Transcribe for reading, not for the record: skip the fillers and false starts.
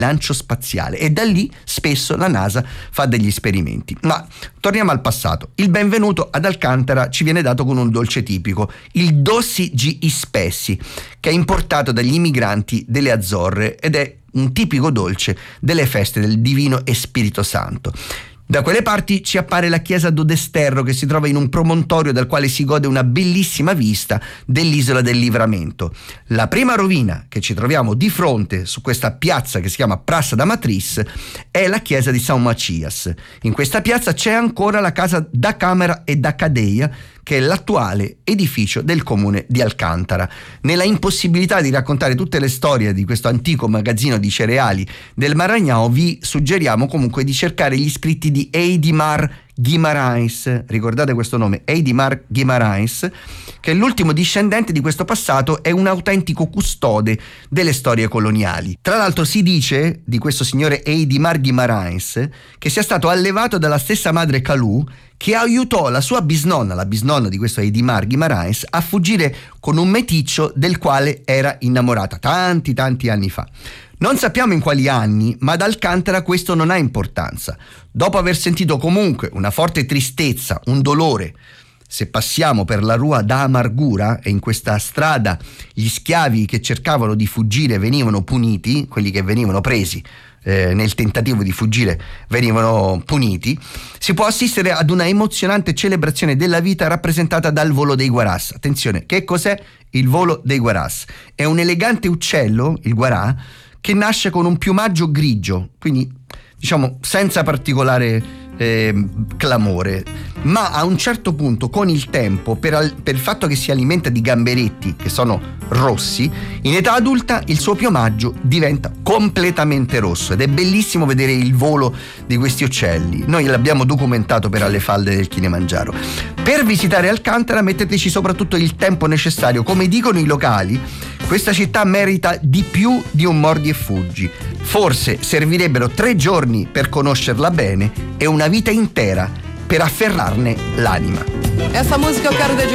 lancio spaziale, e da lì spesso la NASA fa degli esperimenti. Ma torniamo al passato. Il benvenuto ad Alcantara ci viene dato con un dolce tipico, il dossi gi ispessi, che è importato dagli immigranti delle Azzorre ed è un tipico dolce delle feste del Divino Spirito Santo. Da quelle parti ci appare la chiesa d'Odesterro, che si trova in un promontorio dal quale si gode una bellissima vista dell'isola del Livramento. La prima rovina che ci troviamo di fronte su questa piazza che si chiama Praça da Matriz è la chiesa di São Macias. In questa piazza c'è ancora la casa da Câmara e da Cadeia, che è l'attuale edificio del comune di Alcantara. Nella impossibilità di raccontare tutte le storie di questo antico magazzino di cereali del Maranhão, vi suggeriamo comunque di cercare gli scritti di Eidimar Guimarães. Ricordate questo nome, Eidimar Guimarães, che è l'ultimo discendente di questo passato, è un autentico custode delle storie coloniali. Tra l'altro si dice di questo signore Eidimar Guimarães che sia stato allevato dalla stessa madre Calù, che aiutò la sua bisnonna, la bisnonna di questo Eidimar Guimarães, a fuggire con un meticcio del quale era innamorata tanti anni fa. Non sappiamo in quali anni, ma ad Alcantara questo non ha importanza. Dopo aver sentito comunque una forte tristezza, un dolore, se passiamo per la Rua da Amargura, e in questa strada gli schiavi che cercavano di fuggire venivano puniti, quelli che venivano presi nel tentativo di fuggire venivano puniti, si può assistere ad una emozionante celebrazione della vita rappresentata dal volo dei Guarás. Attenzione, che cos'è il volo dei Guarás? È un elegante uccello, il guarà, che nasce con un piumaggio grigio, quindi diciamo senza particolare clamore, ma a un certo punto, con il tempo, per il fatto che si alimenta di gamberetti che sono rossi, in età adulta il suo piumaggio diventa completamente rosso, ed è bellissimo vedere il volo di questi uccelli. Noi l'abbiamo documentato per Alle Falde del Kilimangiaro. Per visitare Alcantara metteteci soprattutto il tempo necessario. Come dicono i locali, questa città merita di più di un mordi e fuggi. Forse servirebbero 3 giorni per conoscerla bene e una vita intera per afferrarne l'anima. Essa música eu quero dedicar